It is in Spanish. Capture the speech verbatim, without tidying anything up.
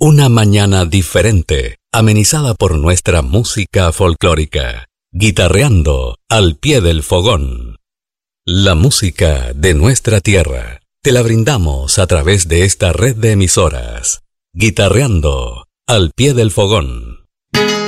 Una mañana diferente, amenizada por nuestra música folclórica. Guitarreando al pie del fogón. La música de nuestra tierra te la brindamos a través de esta red de emisoras. Guitarreando al pie del fogón.